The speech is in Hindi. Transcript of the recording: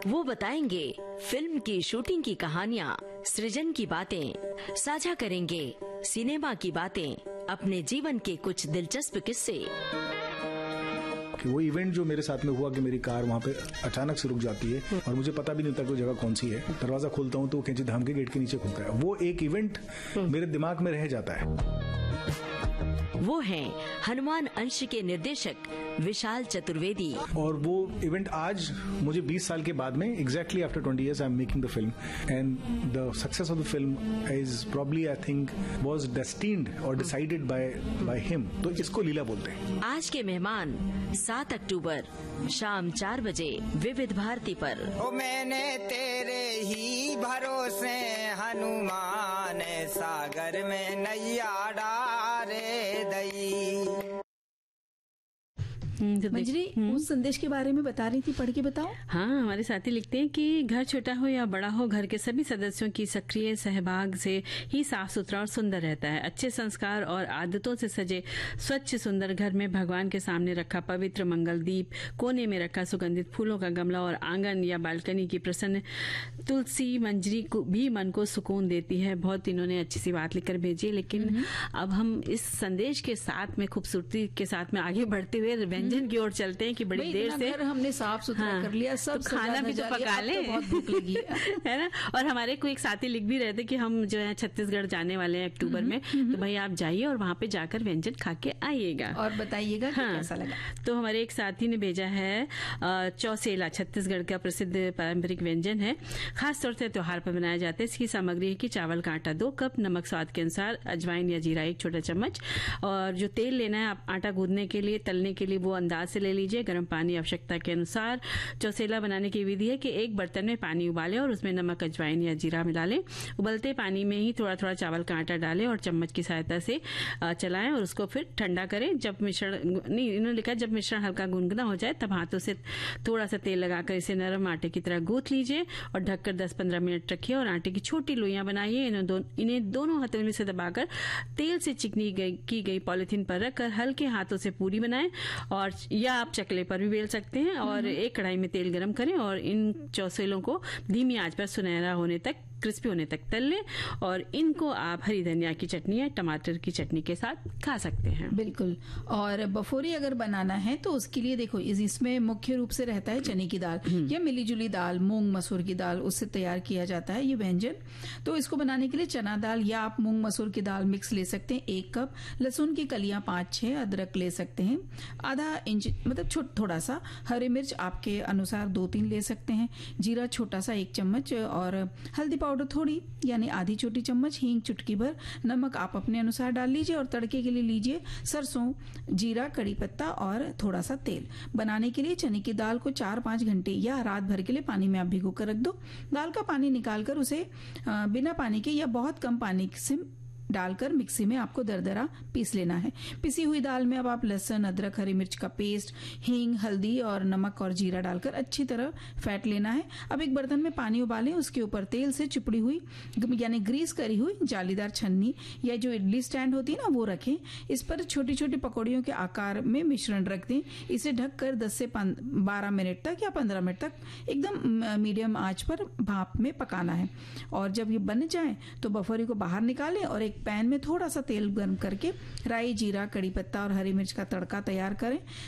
वो बताएंगे फिल्म की शूटिंग की कहानियाँ, सृजन की बातें, साझा करेंगे सिनेमा की बातें, अपने जीवन के कुछ दिलचस्प किस्से। कि वो इवेंट जो मेरे साथ में हुआ कि मेरी कार वहाँ पे अचानक से रुक जाती है और मुझे पता भी नहीं होता कि वो जगह कौन सी है। दरवाजा खोलता हूँ तो वो कैंची धाम के गेट के नीचे खुलता है। वो एक इवेंट मेरे दिमाग में रह जाता है। वो हैं हनुमान अंश के निर्देशक विशाल चतुर्वेदी। और वो इवेंट आज मुझे 20 साल के बाद में exactly after 20 years I am making the film and the success of the film is probably I think was destined और डिसाइडेड बाय हिम। तो इसको लीला बोलते हैं। आज के मेहमान 7 अक्टूबर शाम 4 बजे विविध भारती पर। ओ मैंने तेरे ही भरोसे हनुमान सागर में नैया डारे दई। मंजरी, उस संदेश के बारे में बता रही थी, पढ़ के बताओ। हाँ, हमारे साथी लिखते हैं कि घर छोटा हो या बड़ा हो, घर के सभी सदस्यों की सक्रिय सहभाग से ही साफ सुथरा और सुंदर रहता है। अच्छे संस्कार और आदतों से सजे स्वच्छ सुंदर घर में भगवान के सामने रखा पवित्र मंगल दीप, कोने में रखा सुगंधित फूलों का गमला और आंगन या बालकनी की प्रसन्न तुलसी मंजरी को भी मन को सुकून देती है। बहुत इन्होंने अच्छी सी बात लिखकर भेजी। लेकिन अब हम इस संदेश के साथ में खूबसूरती के साथ में आगे बढ़ते हुए व्यंजन की ओर चलते हैं कि बड़ी देर से हमने साफ सुथरा कर लिया, सब तो खाना भी तो पका ले, बहुत भूख लगी है ना। और हमारे को एक साथी लिख भी रहे थे कि हम जो है छत्तीसगढ़ जाने वाले हैं अक्टूबर में, तो भाई आप जाइए और वहां पे जाकर व्यंजन खा के आइएगा और बताइएगा कि कैसा लगा। तो हमारे एक साथी ने भेजा है चौसेला, छत्तीसगढ़ का प्रसिद्ध पारंपरिक व्यंजन है, खासतौर से त्योहार पर बनाया जाता है। इसकी सामग्री है कि चावल का आटा 2 कप, नमक स्वाद के अनुसार, अजवाइन या जीरा 1 छोटा चम्मच, और जो तेल लेना है आप आटा गूंदने के लिए, तलने के लिए वो अंदाज से ले लीजिए। गर्म पानी आवश्यकता के अनुसार। चौसेला बनाने की विधि है कि एक बर्तन में पानी उबालें और उसमें नमक, अजवाइन या जीरा मिला लें। उबलते पानी में ही थोड़ा थोड़ा चावल का आटा डालें और चम्मच की सहायता से चलाएं और उसको फिर ठंडा करें। जब मिश्रण, नहीं इन्होंने लिखा जब मिश्रण हल्का गुनगुना हो जाए तब हाथों से थोड़ा सा तेल लगाकर इसे नरम आटे की तरह गूंथ लीजिए और ढककर 10-15 मिनट रखिए और आटे की छोटी लोइयां बनाइए। इन्हें दोनों हथेली से दबाकर तेल से चिकनी की गई पॉलिथीन पर रखकर हल्के हाथों से पूरी बनाएं, और या आप चकले पर भी बेल सकते हैं। और एक कढ़ाई में तेल गरम करें और इन चौसेलों को धीमी आंच पर सुनहरा होने तक, क्रिस्पी होने तक तल लें, और इनको आप हरी धनिया की चटनी या टमाटर की चटनी के साथ खा सकते हैं। बिल्कुल। और बफोरी अगर बनाना है तो उसके लिए देखो इसमें मुख्य रूप से रहता है चने की दाल या मिली जुली दाल, मूंग मसूर की दाल, उससे तैयार किया जाता है ये व्यंजन। तो इसको बनाने के लिए चना दाल या आप मूंग मसूर की दाल मिक्स ले सकते हैं 1 कप, लहसुन की कलियां 5-6, अदरक ले सकते हैं आधा इंच, मतलब थोड़ा सा, हरी मिर्च आपके अनुसार 2-3 ले सकते हैं, जीरा छोटा सा 1 चम्मच, और हल्दी पाउडर थोड़ी यानी आधी छोटी चम्मच, हींग चुटकी भर, नमक आप अपने अनुसार डाल लीजिए और तड़के के लिए लीजिए सरसों, जीरा, कड़ी पत्ता और थोड़ा सा तेल। बनाने के लिए चने की दाल को 4-5 घंटे या रात भर के लिए पानी में आप भिगो कर रख दो। दाल का पानी निकालकर उसे बिना पानी के या बहुत कम पानी से डालकर मिक्सी में आपको दरदरा पीस लेना है। पिसी हुई दाल में अब आप लहसुन, अदरक, हरी मिर्च का पेस्ट, हींग, हल्दी और नमक और जीरा डालकर अच्छी तरह फेंट लेना है। अब एक बर्तन में पानी उबालें, उसके ऊपर तेल से चिपड़ी हुई यानी ग्रीस करी हुई जालीदार छन्नी या जो इडली स्टैंड होती है ना वो रखें। इस पर छोटी छोटी पकौड़ियों के आकार में मिश्रण रख दें। इसे ढककर 10 से 12 मिनट तक या 15 मिनट तक एकदम मीडियम आंच पर भाप में पकाना है। और जब ये बन जाए तो बफोरी को बाहर निकालें और एक पैन में थोड़ा सा तेल गर्म करके राई, जीरा, कड़ी पत्ता और हरी मिर्च का तड़का तैयार करें।